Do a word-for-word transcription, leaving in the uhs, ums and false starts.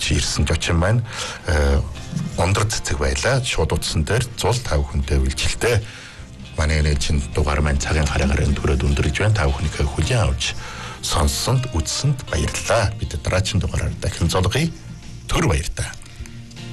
ирж ирсэн жочин маань ондөр цэцэг байлаа. Шууд утсан дээр зул тав хүнтэй үйлчлэлтэй. Манай нэлчин дугаар маань цагийн гараагаар төрөд өндөрж байна. Тав хүнийхээ хүлээн авч сонссонд үзсэнд баярлалаа. Бид дараагийн дугаараар дахин золгоё. Төр баярлалаа.